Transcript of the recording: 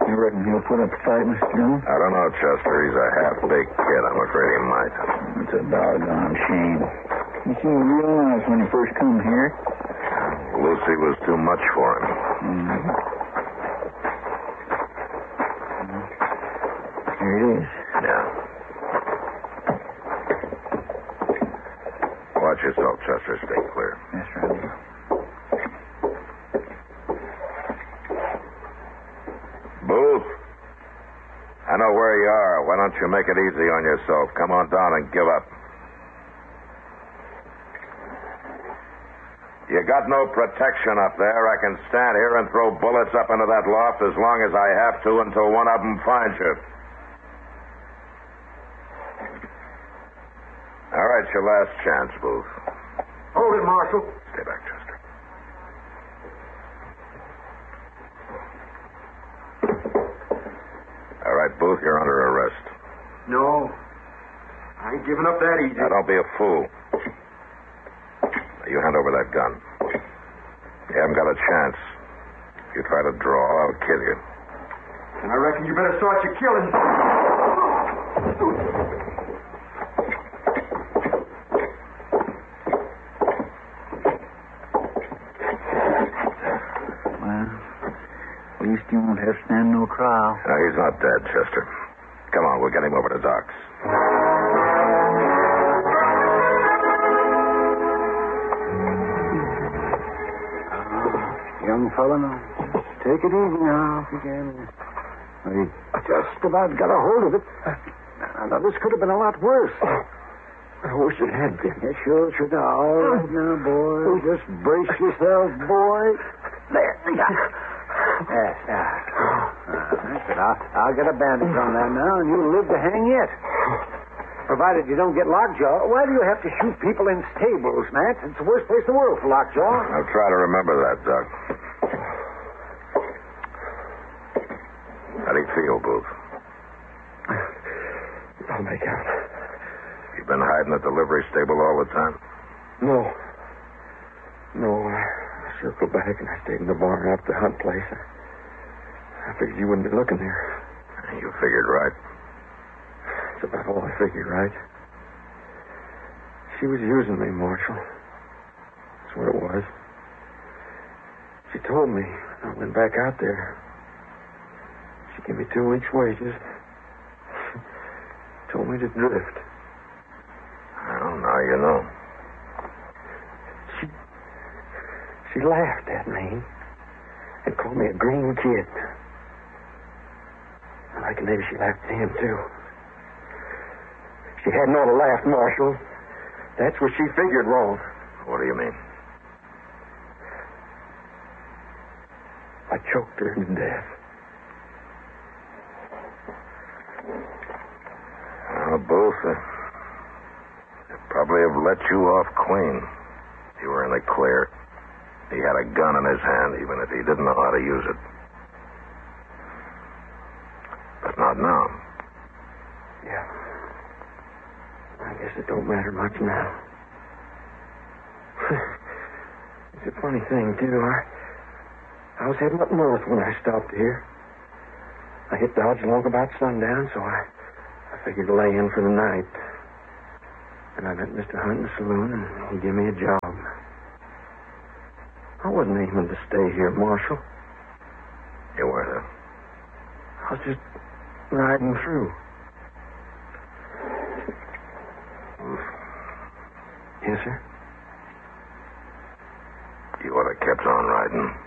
You reckon he'll put up a fight, Mr. Dillon? I don't know, Chester. He's a half-baked kid. I'm afraid he might. It's a doggone shame. He seemed real nice when he first come here. Lucy was too much for him. Mm-hmm. Here it is. Yeah. Watch yourself, Chester. Stay clear. Yes, Randy. Booth. I know where you are. Why don't you make it easy on yourself? Come on down and give up. You got no protection up there. I can stand here and throw bullets up into that loft as long as I have to until one of them finds you. All right, your last chance, Booth. Hold it, Marshal. Stay back, Chester. All right, Booth, you're under arrest. No. I ain't giving up that easy. Now, don't be a fool. Now, you hand over that gun. You haven't got a chance. If you try to draw, I'll kill you. And I reckon you better start your killing. Well, at least you won't have to stand no trial. No, he's not dead, Chester. Come on, we'll get him over to Doc's. Young fella, now, take it easy now if you can. We just about got a hold of it. Now, this could have been a lot worse. I wish it had been. Yeah, sure. Now, all right now, boy. Just brace yourself, boy. There. Yes, that's it. I'll get a bandage on that now, and you'll live to hang yet. Provided you don't get lockjaw. Why do you have to shoot people in stables, Matt? It's the worst place in the world for lockjaw. I'll try to remember that, Doc. How do you feel, Booth? I'll make out. You've been hiding at the livery stable all the time? No, I circled back and I stayed in the barn after the hunt place. I figured you wouldn't be looking there. You figured right. That's about all I figured, right? She was using me, Marshal. That's what it was. She told me when I went back out there. She gave me 2 weeks' wages. Told me to drift. Well, now you know. She laughed at me and called me a green kid. I reckon maybe she laughed at him, too. She hadn't ought to laugh, Marshal. That's what she figured wrong. What do you mean? I choked her to death. Well, Booth, they'd probably have let you off clean. You were in the clear. He had a gun in his hand, even if he didn't know how to use it. But not now. Yeah. I guess it don't matter much now. It's a funny thing, too. I was heading up north when I stopped here. I hit Dodge long about sundown, so I figured to lay in for the night. And I met Mr. Hunt in the saloon, and he gave me a job. I wasn't aiming to stay here, Marshal. You weren't, huh? I was just riding through. Yes, sir? You ought to have kept on riding.